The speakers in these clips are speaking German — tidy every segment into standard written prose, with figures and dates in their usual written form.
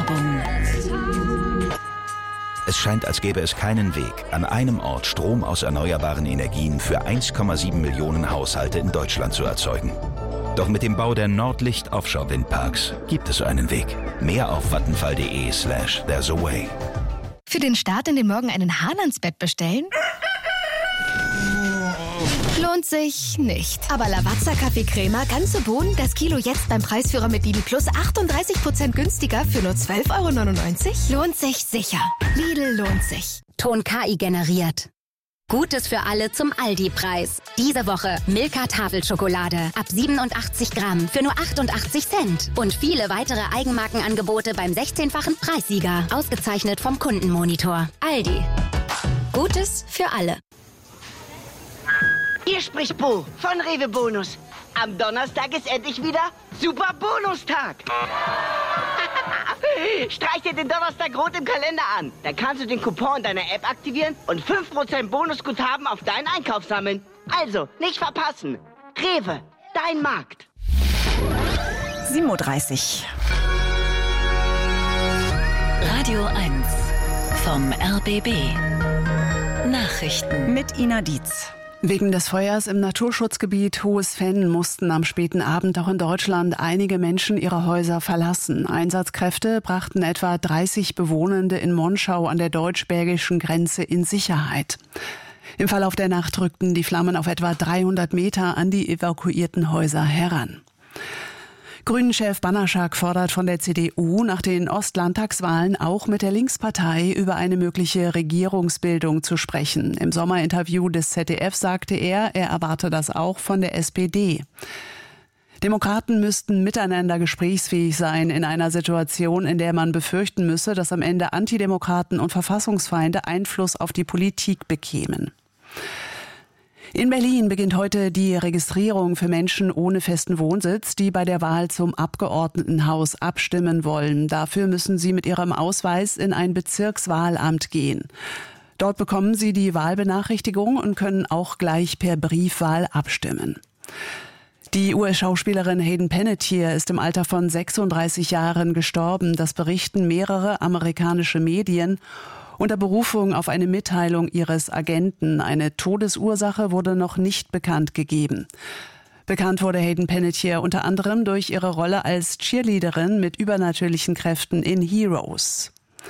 Werbung. Es scheint, als gäbe es keinen Weg, an einem Ort Strom aus erneuerbaren Energien für 1,7 Millionen Haushalte in Deutschland zu erzeugen. Doch mit dem Bau der Nordlicht Offshore-Windparks gibt es einen Weg. Mehr auf vattenfall.de/there's a way. Für den Start in den Morgen einen Hahn ans Bett bestellen? Lohnt sich nicht. Aber Lavazza Kaffee-Crema, ganze Bohnen, das Kilo jetzt beim Preisführer mit Lidl Plus 38% günstiger für nur 12,99 €? Lohnt sich sicher. Lidl lohnt sich. Ton KI generiert. Gutes für alle zum Aldi-Preis. Diese Woche Milka Tafelschokolade ab 87 Gramm für nur 88 Cent. Und viele weitere Eigenmarkenangebote beim 16-fachen Preissieger. Ausgezeichnet vom Kundenmonitor. Aldi. Gutes für alle. Hier spricht Bo von Rewe Bonus. Am Donnerstag ist endlich wieder Super Bonustag. Streich dir den Donnerstag rot im Kalender an. Da kannst du den Coupon deiner App aktivieren und 5% Bonusguthaben auf deinen Einkauf sammeln. Also, nicht verpassen. Rewe, dein Markt. 7:30 Uhr. Radio 1 vom RBB. Nachrichten mit Ina Dietz. Wegen des Feuers im Naturschutzgebiet Hohes Venn mussten am späten Abend auch in Deutschland einige Menschen ihre Häuser verlassen. Einsatzkräfte brachten etwa 30 Bewohnende in Monschau an der deutsch-belgischen Grenze in Sicherheit. Im Verlauf der Nacht rückten die Flammen auf etwa 300 Meter an die evakuierten Häuser heran. Grünen-Chef Banaschak fordert von der CDU nach den Ostlandtagswahlen auch mit der Linkspartei über eine mögliche Regierungsbildung zu sprechen. Im Sommerinterview des ZDF sagte er erwarte das auch von der SPD. Demokraten müssten miteinander gesprächsfähig sein in einer Situation, in der man befürchten müsse, dass am Ende Antidemokraten und Verfassungsfeinde Einfluss auf die Politik bekämen. In Berlin beginnt heute die Registrierung für Menschen ohne festen Wohnsitz, die bei der Wahl zum Abgeordnetenhaus abstimmen wollen. Dafür müssen sie mit ihrem Ausweis in ein Bezirkswahlamt gehen. Dort bekommen sie die Wahlbenachrichtigung und können auch gleich per Briefwahl abstimmen. Die US-Schauspielerin Hayden Panettiere ist im Alter von 36 Jahren gestorben. Das berichten mehrere amerikanische Medien. Unter Berufung auf eine Mitteilung ihres Agenten. Eine Todesursache wurde noch nicht bekannt gegeben. Bekannt wurde Hayden Panettiere unter anderem durch ihre Rolle als Cheerleaderin mit übernatürlichen Kräften in Heroes.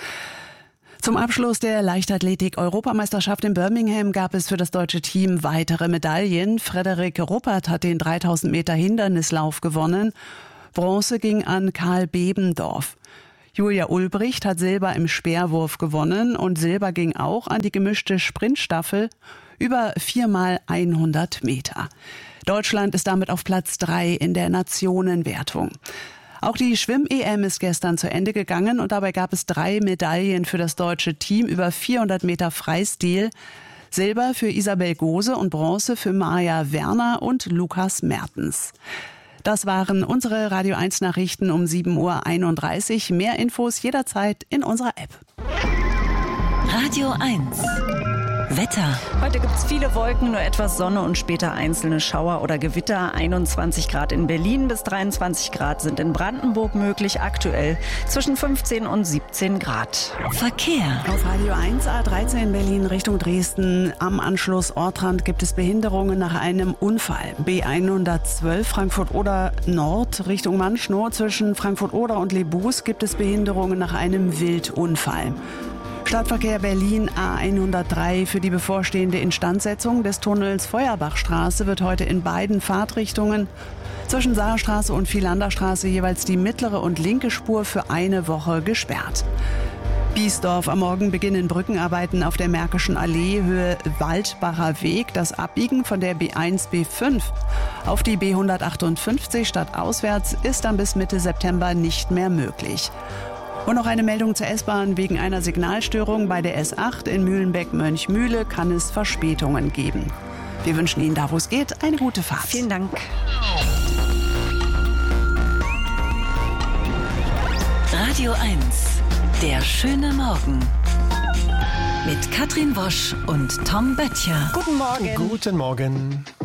Zum Abschluss der Leichtathletik-Europameisterschaft in Birmingham gab es für das deutsche Team weitere Medaillen. Frederik Ruppert hat den 3000 Meter Hindernislauf gewonnen. Bronze ging an Karl Bebendorf. Julia Ulbricht hat Silber im Speerwurf gewonnen und Silber ging auch an die gemischte Sprintstaffel über 4x100 Meter. Deutschland ist damit auf Platz 3 in der Nationenwertung. Auch die Schwimm-EM ist gestern zu Ende gegangen und dabei gab es 3 Medaillen für das deutsche Team über 400 Meter Freistil. Silber für Isabel Gose und Bronze für Maja Werner und Lukas Mertens. Das waren unsere Radio 1 Nachrichten um 7:31 Uhr. Mehr Infos jederzeit in unserer App. Radio 1 Wetter. Heute gibt es viele Wolken, nur etwas Sonne und später einzelne Schauer oder Gewitter. 21 Grad in Berlin bis 23 Grad sind in Brandenburg möglich. Aktuell zwischen 15 und 17 Grad. Verkehr. Auf Radio 1 A13 Berlin Richtung Dresden. Am Anschluss Ortrand gibt es Behinderungen nach einem Unfall. B112 Frankfurt-Oder Nord Richtung Manschnow. Zwischen Frankfurt-Oder und Lebus gibt es Behinderungen nach einem Wildunfall. Stadtverkehr Berlin A103 für die bevorstehende Instandsetzung des Tunnels Feuerbachstraße wird heute in beiden Fahrtrichtungen zwischen Saarstraße und Viehlanderstraße jeweils die mittlere und linke Spur für eine Woche gesperrt. Biesdorf: Am Morgen beginnen Brückenarbeiten auf der Märkischen Allee Höhe Waldbacher Weg. Das Abbiegen von der B1 B5 auf die B158 stadtauswärts ist dann bis Mitte September nicht mehr möglich. Und noch eine Meldung zur S-Bahn. Wegen einer Signalstörung bei der S8 in Mühlenbeck-Mönchmühle kann es Verspätungen geben. Wir wünschen Ihnen, da wo es geht, eine gute Fahrt. Vielen Dank. Radio 1, der schöne Morgen. Mit Katrin Wosch und Tom Böttcher. Guten Morgen. Guten Morgen.